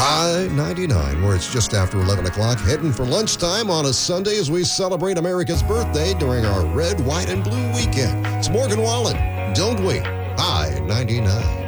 I-99, where it's just after 11 o'clock, heading for lunchtime on a Sunday as we celebrate America's birthday during our red, white, and blue weekend. It's Morgan Wallen. Don't wait. I-99.